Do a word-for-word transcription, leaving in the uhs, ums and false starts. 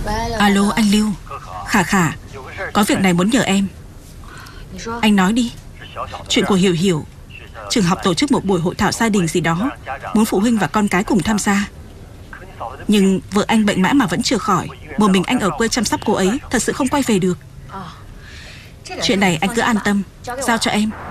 Alo anh Lưu. Khả Khả, có việc này muốn nhờ em. Anh nói đi. Chuyện của Hiểu Hiểu. Trường học tổ chức một buổi hội thảo gia đình gì đó, muốn phụ huynh và con cái cùng tham gia. Nhưng vợ anh bệnh mãi mà vẫn chưa khỏi. Một mình anh ở quê chăm sóc cô ấy, thật sự không quay về được. Chuyện này anh cứ an tâm, giao cho em.